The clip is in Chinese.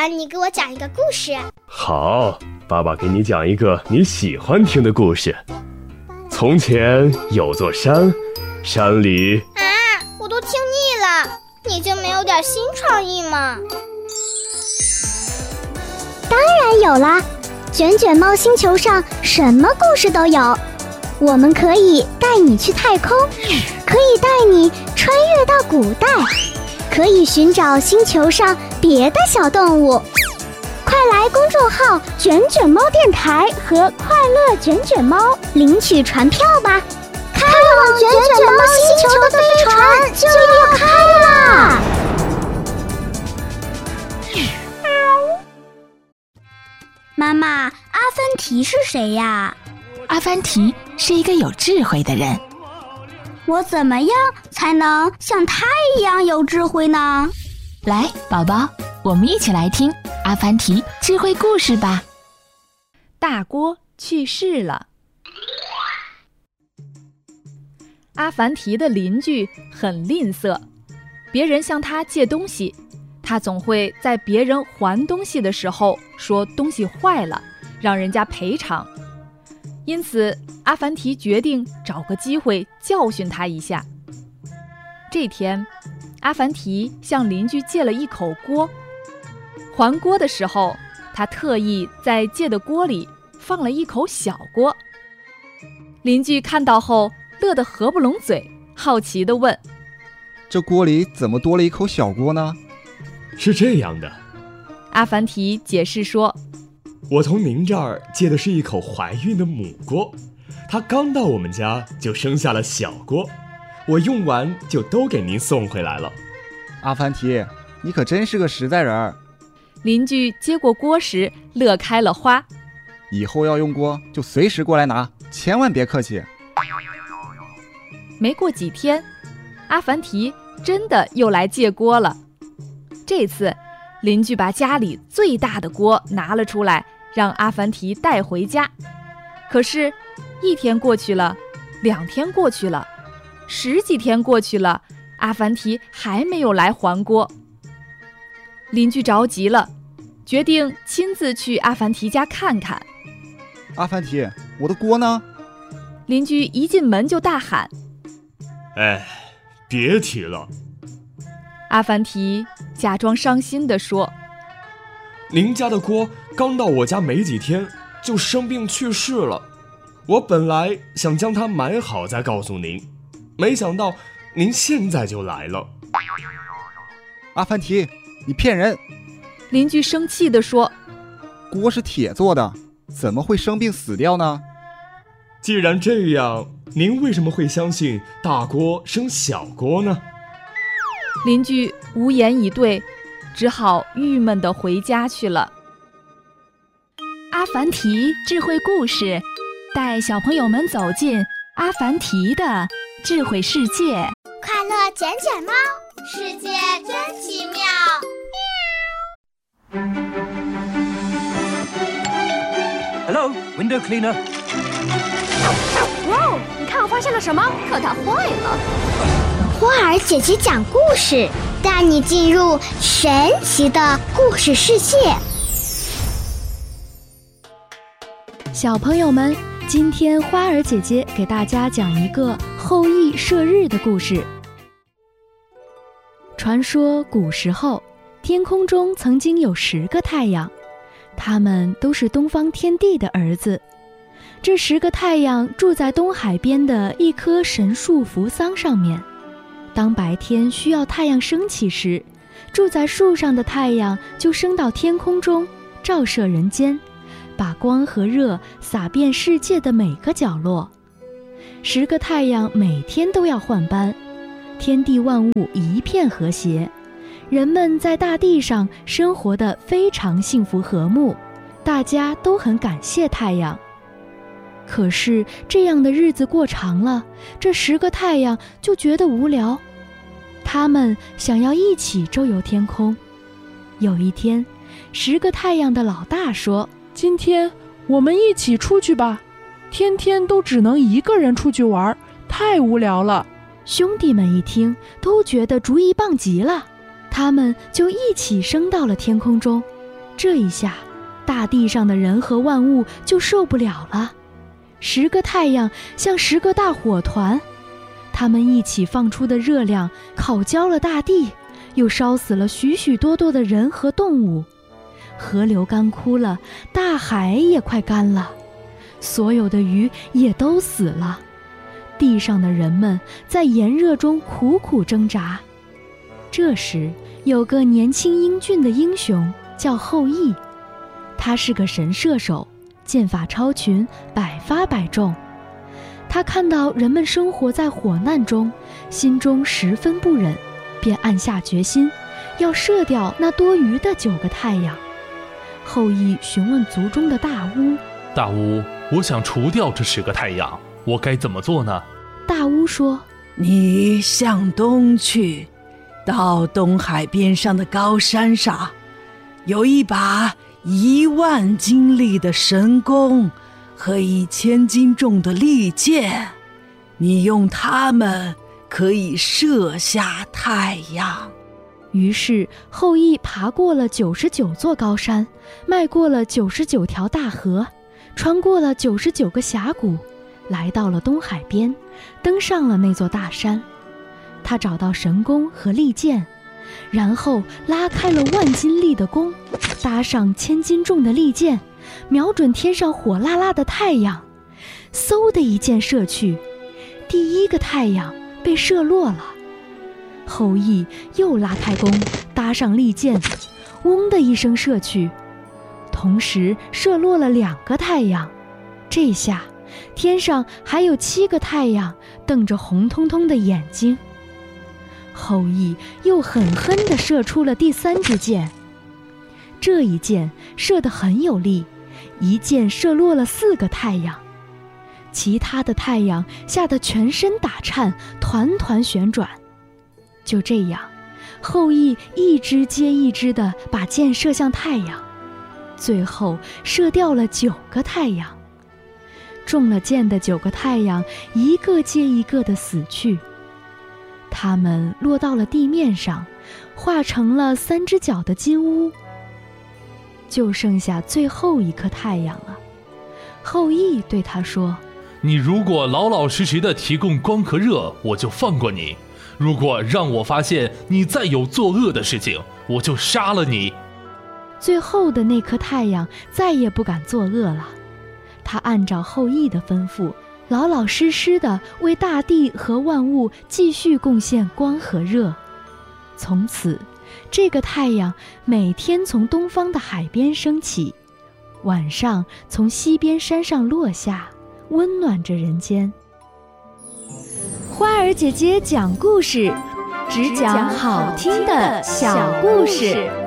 爸，你给我讲一个故事。 好，爸爸给你讲一个你喜欢听的故事。从前有座山，山里…… 我都听腻了，你就没有点新创意吗？ 当然有啦，卷卷猫星球上什么故事都有。我们可以带你去太空，可以带你穿越到古代，可以寻找星球上别的小动物。快来公众号卷卷猫电台和快乐卷卷猫领取船票吧，开往卷卷猫星球的飞船就要开啦！妈妈，阿凡提是谁呀？ 阿凡提是一个有智慧的人。 我怎么样才能像他一样有智慧呢？ 来，宝宝，我们一起来听阿凡提智慧故事吧。 大锅去世了。阿凡提的邻居很吝啬，别人向他借东西，他总会在别人还东西的时候说东西坏了，让人家赔偿。因此，阿凡提决定找个机会教训他一下。这天，阿凡提向邻居借了一口锅，还锅的时候，他特意在借的锅里放了一口小锅。邻居看到后乐得合不拢嘴，好奇地问： 这锅里怎么多了一口小锅呢？ 是这样的， 阿凡提解释说， 我从您这儿借的是一口怀孕的母锅，它刚到我们家就生下了小锅，我用完就都给您送回来了。 阿凡提，你可真是个实在人儿。 邻居接过锅时乐开了花， 以后要用锅就随时过来拿，千万别客气。 没过几天，阿凡提真的又来借锅了。这次邻居把家里最大的锅拿了出来，让阿凡提带回家。可是1天过去了，2天过去了，10几天过去了，阿凡提还没有来还锅。邻居着急了，决定亲自去阿凡提家看看。 阿凡提，我的锅呢？ 邻居一进门就大喊： 别提了。 阿凡提假装伤心地说： 您家的锅刚到我家没几天就生病去世了，我本来想将它买好再告诉您，没想到您现在就来了。 阿凡提，你骗人！ 邻居生气地说： 锅是铁做的，怎么会生病死掉呢？ 既然这样，您为什么会相信大锅生小锅呢？ 邻居无言以对，只好郁闷地回家去了。 阿凡提智慧故事，带小朋友们走进阿凡提的智慧世界。 快乐卷卷猫，世界真奇妙。 Hello, window cleaner. 哇，你看我发现了什么？可它坏了。 花儿姐姐讲故事，带你进入神奇的故事世界。 小朋友们，今天花儿姐姐给大家讲一个后羿射日的故事。传说古时候，天空中曾经有10个太阳，他们都是东方天帝的儿子。这10个太阳住在东海边的一棵神树扶桑上面。当白天需要太阳升起时，住在树上的太阳就升到天空中，照射人间，把光和热洒遍世界的每个角落。10个太阳每天都要换班，天地万物一片和谐，人们在大地上生活得非常幸福和睦，大家都很感谢太阳。可是这样的日子过长了，这10个太阳就觉得无聊，他们想要一起周游天空。有一天，10个太阳的老大说： 今天我们一起出去吧，天天都只能一个人出去玩，太无聊了。 兄弟们一听，都觉得主意棒极了，他们就一起升到了天空中。 这一下，大地上的人和万物就受不了了。10个太阳像10个大火团，它们一起放出的热量烤焦了大地，又烧死了许许多多的人和动物。河流干枯了，大海也快干了，所有的鱼也都死了。地上的人们在炎热中苦苦挣扎。这时，有个年轻英俊的英雄叫后羿，他是个神射手，剑法超群，百发百中。他看到人们生活在火难中，心中十分不忍，便暗下决心，要射掉那多余的9个太阳。后羿询问族中的大巫： 大巫，我想除掉这10个太阳，我该怎么做呢？ 大巫说： 你向东去，到东海边上的高山上，有一把10000斤力的神弓和1000斤重的利箭，你用它们可以射下太阳。 于是后羿爬过了99座高山，迈过了99条大河，穿过了99个峡谷，来到了东海边，登上了那座大山。他找到神弓和利箭，然后拉开了10000斤力的弓，搭上1000斤重的利箭，瞄准天上火辣辣的太阳，嗖的一箭射去，第1个太阳被射落了。后羿又拉开弓，搭上利箭，嗡的一声射去，同时射落了2个太阳。这下天上还有7个太阳瞪着红彤彤的眼睛。后羿又狠狠地射出了第3支箭，这一箭射得很有力，一箭射落了4个太阳。其他的太阳吓得全身打颤，团团旋转。就这样，后羿一支接一支地把箭射向太阳，最后射掉了9个太阳。中了箭的9个太阳一个接一个地死去，它们落到了地面上，化成了3只脚的金乌。就剩下最后1颗太阳了。后羿对他说： 你如果老老实实地提供光和热，我就放过你；如果让我发现你再有作恶的事情，我就杀了你。 最后的那颗太阳再也不敢作恶了，他按照后羿的吩咐，老老实实地为大地和万物继续贡献光和热。从此，这个太阳每天从东方的海边升起，晚上从西边山上落下，温暖着人间。花儿姐姐讲故事，只讲好听的小故事。